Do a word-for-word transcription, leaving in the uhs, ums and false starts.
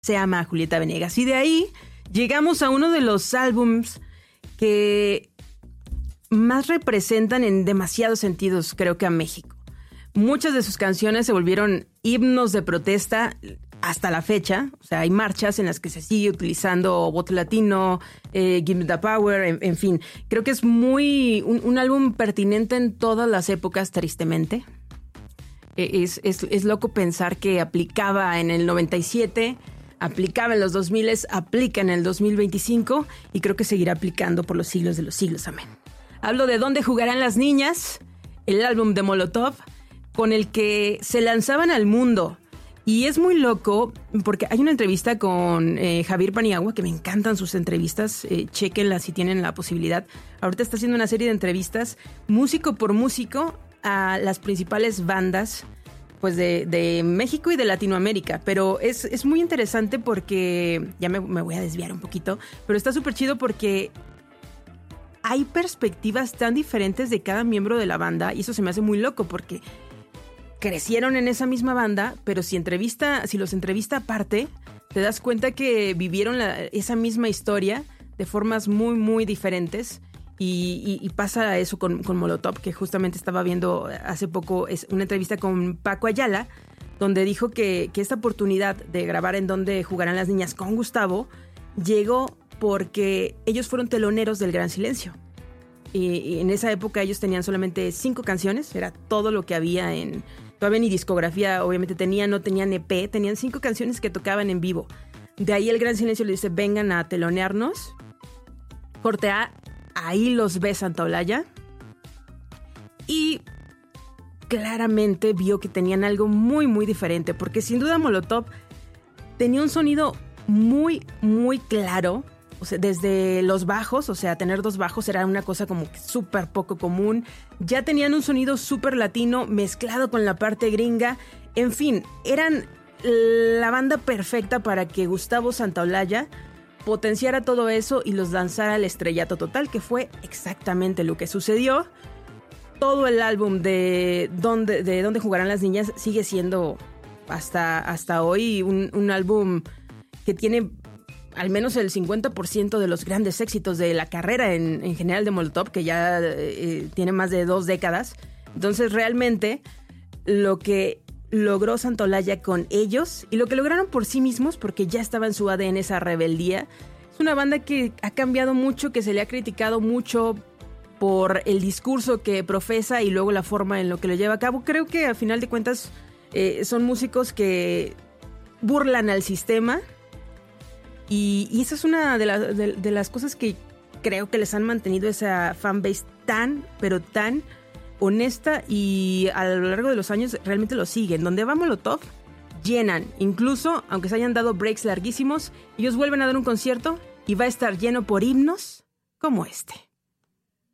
se llama Julieta Venegas. Y de ahí llegamos a uno de los álbums que más representan en demasiados sentidos, creo que a México. Muchas de sus canciones se volvieron himnos de protesta hasta la fecha. O sea, hay marchas en las que se sigue utilizando Voto Latino, eh, Give Me the Power, en, en fin. Creo que es muy un, un álbum pertinente en todas las épocas, tristemente. Es, es, es loco pensar que aplicaba en el noventa y siete, aplicaba en los dos mil, aplica en el dos mil veinticinco y creo que seguirá aplicando por los siglos de los siglos. Amén. Hablo de ¿Dónde jugarán las niñas?, el álbum de Molotov, con el que se lanzaban al mundo. Y es muy loco porque hay una entrevista con eh, Javier Paniagua, que me encantan sus entrevistas, eh, chéquenlas si tienen la posibilidad. Ahorita está haciendo una serie de entrevistas, músico por músico, a las principales bandas pues de, de México y de Latinoamérica. Pero es, es muy interesante porque, ya me, me voy a desviar un poquito, pero está súper chido porque hay perspectivas tan diferentes de cada miembro de la banda y eso se me hace muy loco porque crecieron en esa misma banda, pero si entrevista, si los entrevista aparte, te das cuenta que vivieron la, esa misma historia de formas muy, muy diferentes. Y, y, y pasa eso con, con Molotov, que justamente estaba viendo hace poco es una entrevista con Paco Ayala, donde dijo que, que esta oportunidad de grabar en Donde Jugarán las Niñas con Gustavo llegó porque ellos fueron teloneros del Gran Silencio. Y, y en esa época ellos tenían solamente cinco canciones, era todo lo que había en... Todavía ni discografía, obviamente tenían, no tenían E P, tenían cinco canciones que tocaban en vivo. De ahí el Gran Silencio le dice, vengan a telonearnos. Corte A, ahí los ve Santa Olaya. Y claramente vio que tenían algo muy, muy diferente, porque sin duda Molotov tenía un sonido muy, muy claro. O sea, desde los bajos, o sea, tener dos bajos era una cosa como súper poco común. Ya tenían un sonido súper latino mezclado con la parte gringa. En fin, eran la banda perfecta para que Gustavo Santaolalla potenciara todo eso y los lanzara al estrellato total, que fue exactamente lo que sucedió. Todo el álbum de Donde, de Donde Jugarán las Niñas sigue siendo hasta, hasta hoy un, un álbum que tiene al menos el cincuenta por ciento de los grandes éxitos de la carrera en, en general de Molotov, que ya eh, tiene más de dos décadas. Entonces realmente lo que logró Santaolalla con ellos y lo que lograron por sí mismos, porque ya estaba en su A D N esa rebeldía, es una banda que ha cambiado mucho, que se le ha criticado mucho por el discurso que profesa y luego la forma en lo que lo lleva a cabo. Creo que a final de cuentas eh, son músicos que burlan al sistema. Y, y esa es una de, la, de, de las cosas que creo que les han mantenido esa fanbase tan, pero tan honesta y a lo largo de los años realmente lo siguen. Donde va Molotov, llenan. Incluso, aunque se hayan dado breaks larguísimos, ellos vuelven a dar un concierto y va a estar lleno por himnos como este.